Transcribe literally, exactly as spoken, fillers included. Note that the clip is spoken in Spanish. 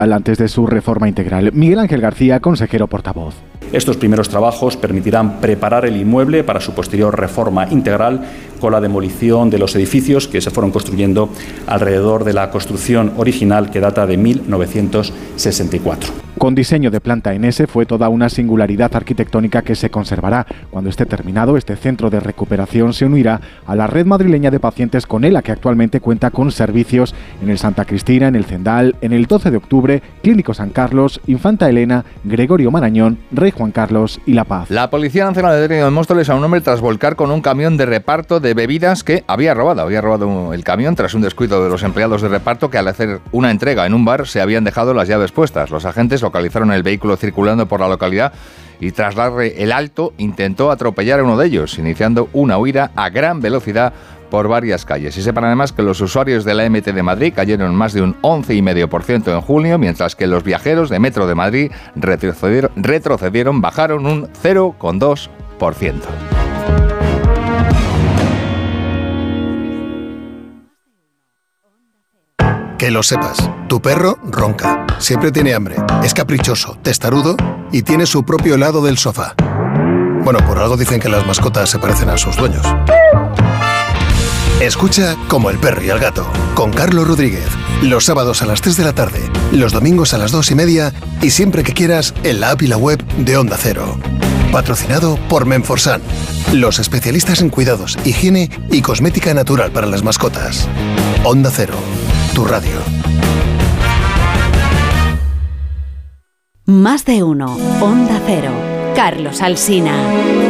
antes de su reforma integral. Miguel Ángel García, consejero portavoz. Estos primeros trabajos permitirán preparar el inmueble para su posterior reforma integral con la demolición de los edificios que se fueron construyendo alrededor de la construcción original que data de mil novecientos sesenta y cuatro. Con diseño de planta en S fue toda una singularidad arquitectónica que se conservará. Cuando esté terminado, este centro de recuperación se unirá a la red madrileña de pacientes con ELA, que actualmente cuenta con servicios en el Santa Cristina, en el Zendal, en el doce de octubre, Clínico San Carlos, Infanta Elena, Gregorio Marañón, Rey Juan Carlos y La Paz. La Policía Nacional ha detenido en Móstoles a un hombre tras volcar con un camión de reparto de bebidas que había robado. Había robado el camión tras un descuido de los empleados de reparto que al hacer una entrega en un bar se habían dejado las llaves puestas. Los agentes localizaron el vehículo circulando por la localidad y tras darle el alto intentó atropellar a uno de ellos, iniciando una huida a gran velocidad por varias calles. Y sepan además que los usuarios de la M T de Madrid cayeron más de un once coma cinco por ciento en junio, mientras que los viajeros de Metro de Madrid retrocedieron, retrocedieron bajaron un cero coma dos por ciento. Que lo sepas, tu perro ronca, siempre tiene hambre, es caprichoso, testarudo y tiene su propio lado del sofá. Bueno, por algo dicen que las mascotas se parecen a sus dueños. Escucha Como el perro y el gato, con Carlos Rodríguez, los sábados a las tres de la tarde, los domingos a las dos y media y siempre que quieras en la app y la web de Onda Cero. Patrocinado por Menforsan, los especialistas en cuidados, higiene y cosmética natural para las mascotas. Onda Cero, tu radio. Más de uno. Onda Cero. Carlos Alsina.